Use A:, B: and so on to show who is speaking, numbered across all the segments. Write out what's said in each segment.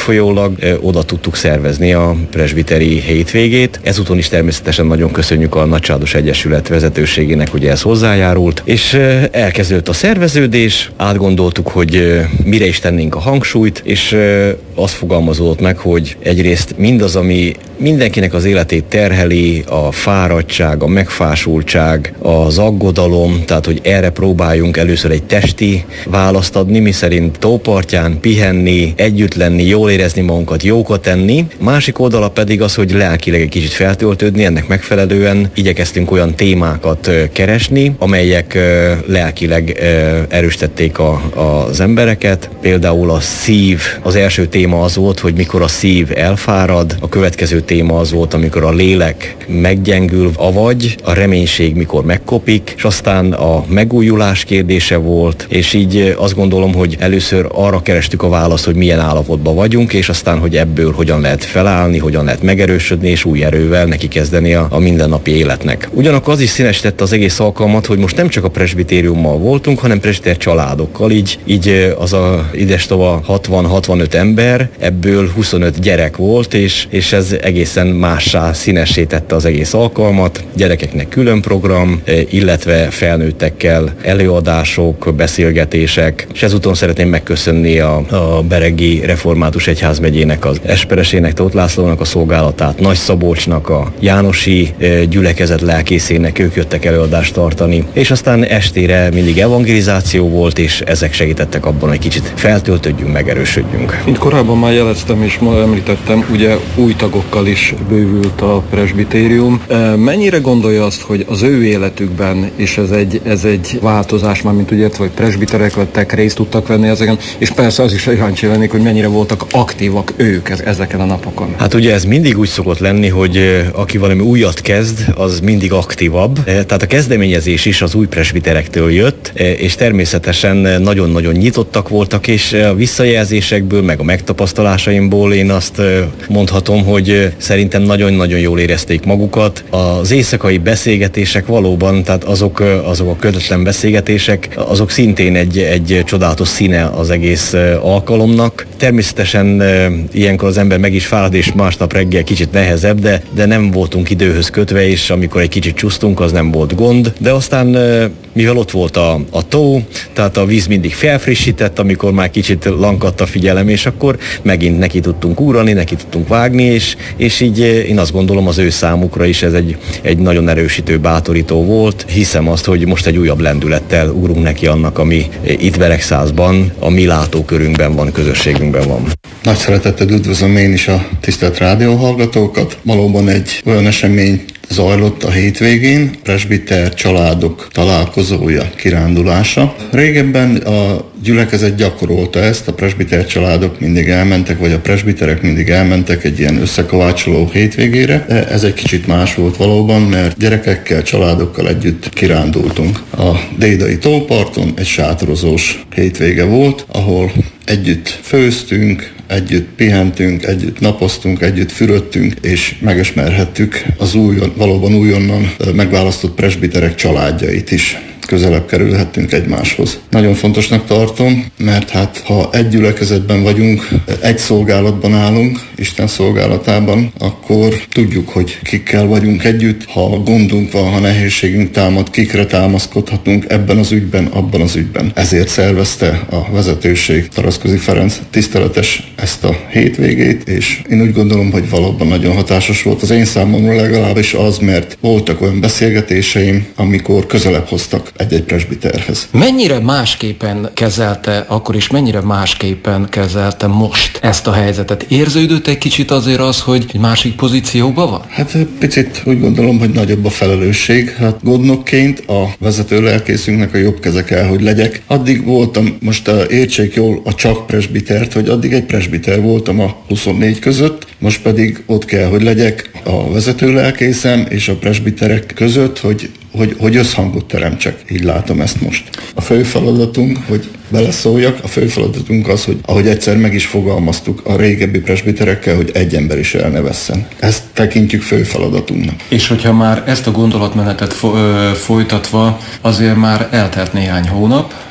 A: folyólag oda tudtuk szervezni a presbiteri hétvégét. Ezúton is természetesen nagyon köszönjük a Nagycsaládos Egyesület vezetőségének, hogy ez hozzájárult, és elkezdődött a szerveződés, átgondoltuk, hogy mire is tennénk a hangsúlyt, és az fogalmazódott meg, hogy egyrészt mindaz, ami mindenkinek az életét terheli, a fáradtság, a megfásultság, az aggodalom, tehát hogy erre próbáljunk először egy testi választ adni, miszerint tópartján pihenni, együtt lenni, jól érezni magunkat, jókat tenni. Másik oldala pedig az, hogy lelkileg egy kicsit feltöltődni, ennek megfelelően igyekeztünk olyan témákat keresni, amelyek lelkileg erősítették az embereket. Például a szív, az első téma az volt, hogy mikor a szív elfárad, a következő téma az volt, amikor a lélek meggyengül, avagy a reménység mikor megkopik, és aztán a megújulás kérdése volt, és így azt gondolom, hogy először arra kerestük a választ, hogy milyen állapotban vagyunk, és aztán, hogy ebből hogyan lehet felállni, hogyan lehet megerősödni, és új erővel neki kezdeni a mindennapi életnek. Ugyanakkor az is színesítette az egész alkalmat, hogy most nem csak a presbitériummal voltunk, hanem presbiter családokkal, így az a idestova 60-65 ember, ebből 25 gyerek volt, és ez egészen mássá színessé tette az egész alkalmat. Gyerekeknek külön program, illetve felnőttekkel előadások, beszélgetések, és ezúton szeretném megköszönni a Beregi Református Egyházmegyének, az Esperesének, Tóth Lászlónak a szolgálatát, Nagy Szabolcsnak, a Jánosi gyülekezet lelkészének, ők jöttek előadást tartani, és aztán estére mindig evangelizáció volt, és ezek segítettek abban, hogy kicsit feltöltődjünk, megerősödjünk.
B: Mint korábban már jeleztem és ma említettem, ugye új tagokkal is bővült a presbitérium. Mennyire gondolja azt, hogy az ő életükben, és ez egy változás, már mint úgy értve, hogy presbiterek vettek, részt tudtak venni ezeken, és persze az is kíváncsi lennék, hogy mennyire voltak aktívak ők ezeken a napokon.
A: Hát ugye ez mindig úgy szokott lenni, hogy aki valami újat kezd, az mindig aktívabb. Tehát a kezdeményezés is az új presbiterektől jött, és természetesen nagyon-nagyon nyitottak voltak, és a visszajelzésekből, meg a megtapasztalásaimból én azt mondhatom, hogy szerintem nagyon-nagyon jól érezték magukat. Az éjszakai beszélgetések valóban, tehát azok a közvetlen beszélgetések, azok szintén egy csodálatos színe az egész alkalomnak. Természetesen ilyenkor az ember meg is fárad, és másnap reggel kicsit nehezebb, de nem voltunk időhöz kötve, és amikor egy kicsit csúsztunk, az nem volt gond. De aztán, mivel ott volt a tó, tehát a víz mindig felfrissített, amikor már kicsit lankadt a figyelem, és akkor megint neki tudtunk úrani, neki tudtunk vágni, és így én azt gondolom, az ő számukra is ez egy nagyon erősítő, bátorító volt. Hiszem azt, hogy most egy újabb lendülettel ugrunk neki annak, ami itt Beregszázban, a mi látókörünkben van, közösségünkben van.
C: Nagy szeretettel üdvözlöm én is a tisztelt rádióhallgatókat. Valóban egy olyan esemény zajlott a hétvégén, presbiter családok találkozója, kirándulása. Régebben a gyülekezet gyakorolta ezt, a presbiter családok mindig elmentek, vagy a presbiterek mindig elmentek egy ilyen összekovácsoló hétvégére. De ez egy kicsit más volt valóban, mert gyerekekkel, családokkal együtt kirándultunk. A Dédai tóparton egy sátorozós hétvége volt, ahol együtt főztünk, együtt pihentünk, együtt napoztunk, együtt fürödtünk, és megismerhettük az valóban újonnan megválasztott presbiterek családjait is. Közelebb kerülhettünk egymáshoz. Nagyon fontosnak tartom, mert hát ha egy gyülekezetben vagyunk, egy szolgálatban állunk, Isten szolgálatában, akkor tudjuk, hogy kikkel vagyunk együtt, ha gondunk van, ha nehézségünk támad, kikre támaszkodhatunk ebben az ügyben, abban az ügyben. Ezért szervezte a vezetőség, Taraszkozi Ferenc tiszteletes ezt a hétvégét, és én úgy gondolom, hogy valóban nagyon hatásos volt az én számomra legalábbis az, mert voltak olyan beszélgetéseim, amikor közelebb hoztak egy-egy presbiterhez.
B: Mennyire másképpen kezelte akkor is, mennyire másképpen kezelte most ezt a helyzetet? Érződött egy kicsit azért az, hogy egy másik pozícióban van?
C: Hát picit úgy gondolom, hogy nagyobb a felelősség. Hát gondnokként a vezető lelkészünknek a jobb keze kell, hogy legyek. Addig voltam, most értsék jól a csak presbitert, hogy addig egy presbiter voltam a 24 között, most pedig ott kell, hogy legyek a vezető lelkészem és a presbiterek között, hogy összhangot teremtsek. Így látom ezt most. A fő feladatunk, hogy beleszóljak, a fő feladatunk az, hogy ahogy egyszer meg is fogalmaztuk a régebbi presbiterekkel, hogy egy ember is el ne vesszen. Ezt tekintjük fő feladatunknak.
B: És hogyha már ezt a gondolatmenetet folytatva, azért már eltelt néhány hónap,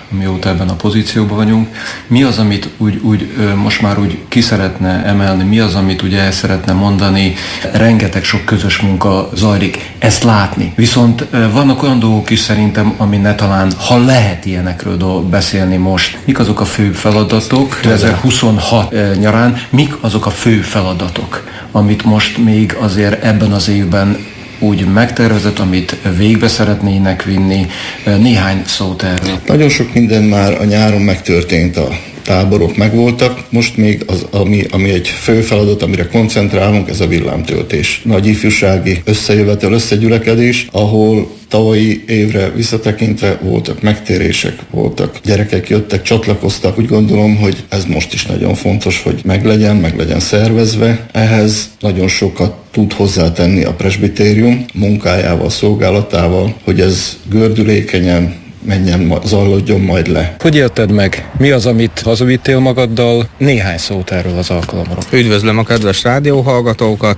B: mióta ebben a pozícióban vagyunk. Mi az, amit úgy most már úgy ki szeretne emelni, mi az, amit ugye el szeretne mondani, rengeteg sok közös munka zajlik, ezt látni. Viszont vannak olyan dolgok is szerintem, ami ne talán, ha lehet ilyenekről beszélni most. Mik azok a fő feladatok 2026 nyarán, mik azok a fő feladatok, amit most még azért ebben az évben úgy megtervezett, amit végbe szeretnének vinni. Néhány szót erről.
C: Nagyon sok minden már a nyáron megtörtént, a táborok megvoltak, most még az, ami egy fő feladat, amire koncentrálunk, ez a villámtöltés. Nagy ifjúsági összejövetel, összegyülekedés, ahol tavalyi évre visszatekintve voltak megtérések, voltak gyerekek jöttek, csatlakoztak. Úgy gondolom, hogy ez most is nagyon fontos, hogy meglegyen szervezve. Ehhez nagyon sokat tud hozzátenni a presbitérium munkájával, szolgálatával, hogy ez gördülékenyen zajlódjon majd le.
B: Hogy élted meg? Mi az, amit hazavittél magaddal? Néhány szót erről az alkalomról.
D: Üdvözlöm a kedves rádióhallgatókat!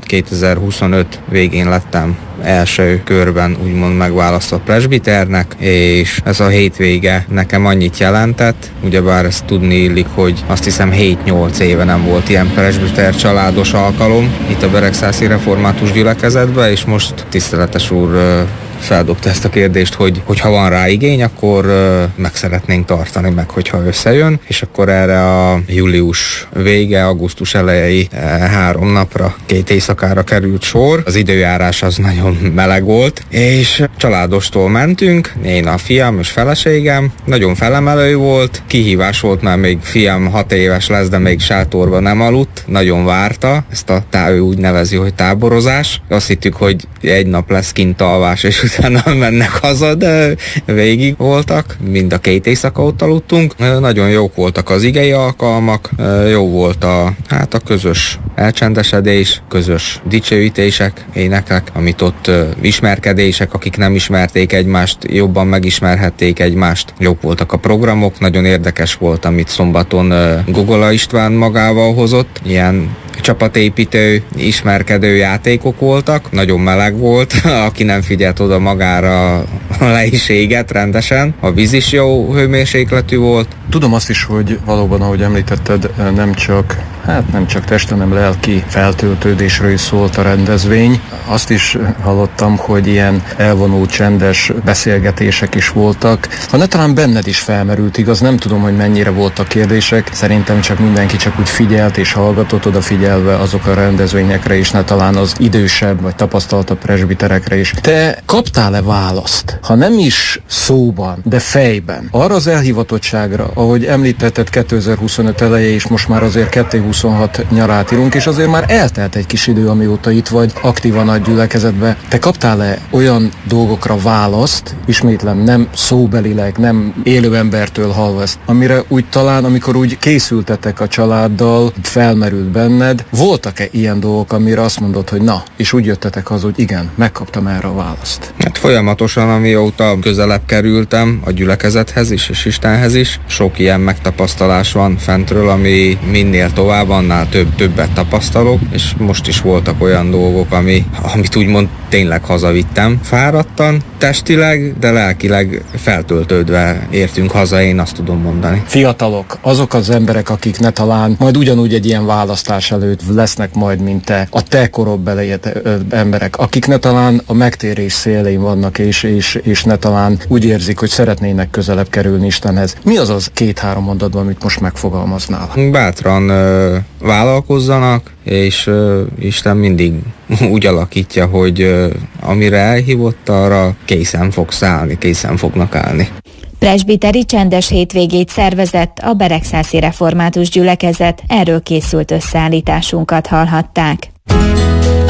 D: 2025 végén lettem első körben úgymond megválasztott presbiternek, és ez a hétvége nekem annyit jelentett, ugyebár ezt tudni illik, hogy azt hiszem 7-8 éve nem volt ilyen presbiter családos alkalom itt a Beregszászi Református Gyülekezetben, és most tiszteletes úr feldobta ezt a kérdést, hogy ha van rá igény, akkor meg szeretnénk tartani, meg hogyha összejön, és akkor erre a július vége, augusztus elejei 3 napra, 2 éjszakára került sor. Az időjárás az nagyon meleg volt, és családostól mentünk, én, a fiam és feleségem, nagyon felemelő volt, kihívás volt, mert még fiam 6 éves lesz, de még sátorban nem aludt, nagyon várta, ezt ő úgy nevezi, hogy táborozás. Azt hittük, hogy egy nap lesz kint alvás, és utána mennek haza, de végig voltak, mind a 2 éjszaka ott aludtunk. Nagyon jók voltak az igei alkalmak, jó volt a közös elcsendesedés, közös dicsőítések, énekek, amit ott ismerkedések, akik nem ismerték egymást, jobban megismerhették egymást. Jók voltak a programok, nagyon érdekes volt, amit szombaton Gogola István magával hozott, ilyen csapatépítő, ismerkedő játékok voltak, nagyon meleg volt, aki nem figyelt oda magára, le is égett rendesen, a víz is jó hőmérsékletű volt.
B: Tudom azt is, hogy valóban, ahogy említetted, nem csak test, hanem lelki feltöltődésről is szólt a rendezvény. Azt is hallottam, hogy ilyen elvonult, csendes beszélgetések is voltak. Ha ne talán benned is felmerült, igaz, nem tudom, hogy mennyire voltak kérdések. Szerintem csak mindenki csak úgy figyelt és hallgatott, odafigyelve azok a rendezvényekre is, ne talán az idősebb vagy tapasztaltabb presbiterekre is. Te kaptál-e választ? Ha nem is szóban, de fejben, arra az elhivatottságra, ahogy említetted, 2025 eleje, és most már azért 2026 nyarát írunk, és azért már eltelt egy kis idő, amióta itt vagy aktívan a gyülekezetbe. Te kaptál-e olyan dolgokra választ, ismétlem, nem szóbelileg, nem élő embertől hallva ezt, amire úgy talán, amikor úgy készültetek a családdal, felmerült benned, voltak-e ilyen dolgok, amire azt mondod, hogy na, és úgy jöttetek haza, hogy igen, megkaptam erre a választ?
D: Hát folyamatosan, amióta közelebb kerültem a gyülekezethez is, és Istenhez is, sok ilyen megtapasztalás van fentről, ami minél tovább, annál többet tapasztalok, és most is voltak olyan dolgok, amit úgymond tényleg hazavittem. Fáradtan, testileg, de lelkileg feltöltődve értünk haza, én azt tudom mondani.
B: Fiatalok, azok az emberek, akik ne talán majd ugyanúgy egy ilyen választás előtt lesznek majd, mint te, a te korokbeli emberek, akik ne talán a megtérés szélén vannak, és ne talán úgy érzik, hogy szeretnének közelebb kerülni Istenhez. Mi az az 2-3 mondatban, amit most megfogalmaznál?
D: Bátran vállalkozzanak, és Isten mindig úgy alakítja, hogy amire elhívott, arra készen fogsz állni, készen fognak állni.
E: Presbiteri csendes hétvégét szervezett a Beregszászi Református Gyülekezet, erről készült összeállításunkat hallhatták.